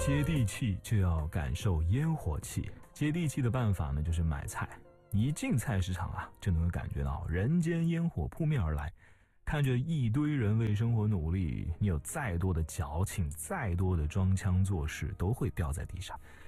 接地气就要感受烟火气，接地气的办法呢，就是买菜。你一进菜市场啊，就能够感觉到人间烟火扑面而来，看着一堆人为生活努力，你有再多的矫情，再多的装腔作势，都会掉在地上。